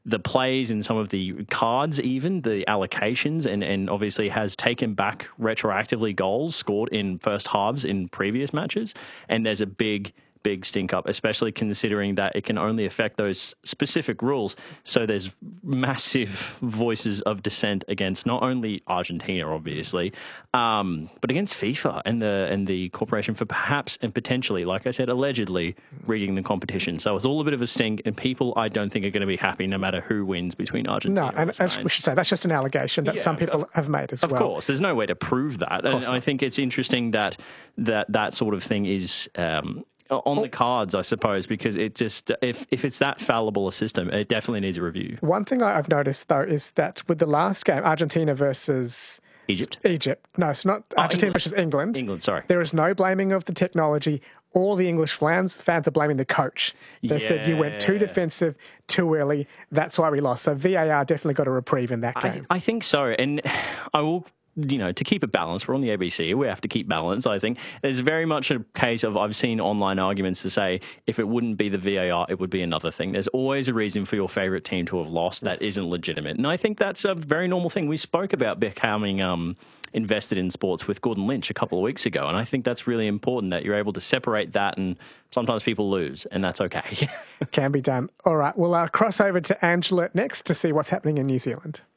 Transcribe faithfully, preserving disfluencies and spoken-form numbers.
the plays in some of the cards, even the allocations, and, and obviously has taken back retroactively goals scored in first halves in previous matches. And there's a big, big stink up, especially considering that it can only affect those specific rules. So there's massive voices of dissent against not only Argentina, obviously, um, but against FIFA and the and the corporation for perhaps and potentially, like I said, allegedly rigging the competition. So it's all a bit of a stink, and people I don't think are going to be happy no matter who wins between Argentina. No, and as we should say, that's just an allegation that yeah, some people of, have made as of well. Of course, there's no way to prove that, and I think it's interesting that that that sort of thing is. Um, On the cards, I suppose, because it just if if it's that fallible a system, it definitely needs a review. One thing I've noticed though is that with the last game, Argentina versus Egypt, Egypt, no, it's not oh, Argentina England. versus England. England, sorry. There is no blaming of the technology. All the English fans fans are blaming the coach. They yeah. said you went too defensive too early. That's why we lost. So V A R definitely got a reprieve in that game. I, I think so, and I will. You know, to keep it balanced, we're on the A B C, we have to keep balance, I think. There's very much a case of, I've seen online arguments to say, if it wouldn't be the V A R, it would be another thing. There's always a reason for your favourite team to have lost that yes. isn't legitimate. And I think that's a very normal thing. We spoke about becoming um, invested in sports with Gordon Lynch a couple of weeks ago, and I think that's really important that you're able to separate that, and sometimes people lose, and that's okay. Can be done. All right, we'll uh, cross over to Angela next to see what's happening in New Zealand.